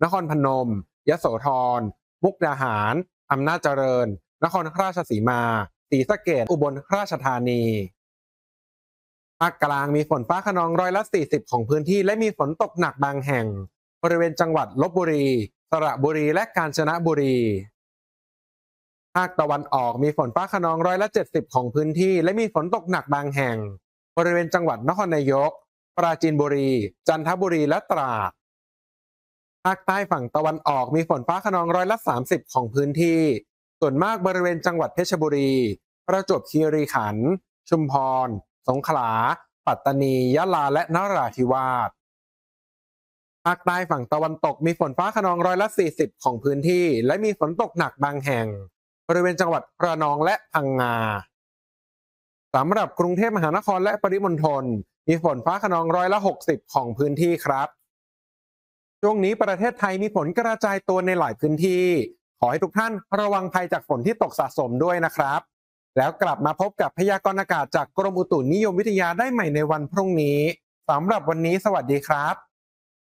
นครพนมยโสธรมุกดาหารอำนาจเจริญนครราชสีมาศรีสะเกษอุบลราชธานีภาคกลางมีฝนฟ้าคะนอง40%ของพื้นที่และมีฝนตกหนักบางแห่งบริเวณจังหวัดลพบุรีสระบุรีและกาญจนบุรีภาคตะวันออกมีฝนฟ้าคะนอง70%ของพื้นที่และมีฝนตกหนักบางแห่งบริเวณจังหวัดนครนายกปราจีนบุรีจันทบุรีและตราดภาคใต้ฝั่งตะวันออกมีฝนฟ้าคะนอง30%ของพื้นที่ส่วนมากบริเวณจังหวัดเพชรบุรีประจวบคีรีขันธ์ชุมพรสงขลาปัตตานียะลาและนราธิวาสภาคใต้ฝั่งตะวันตกมีฝนฟ้าคะนอง40%ของพื้นที่และมีฝนตกหนักบางแห่งบริเวณจังหวัดระนองและพังงาสำหรับกรุงเทพมหานครและปริมณฑลมีฝนฟ้าคะนอง60%ของพื้นที่ครับช่วงนี้ประเทศไทยมีฝนกระจายตัวในหลายพื้นที่ขอให้ทุกท่านระวังภัยจากฝนที่ตกสะสมด้วยนะครับแล้วกลับมาพบกับพยากรณ์อากาศจากกรมอุตุนิยมวิทยาได้ใหม่ในวันพรุ่งนี้สำหรับวันนี้สวัสดีครับ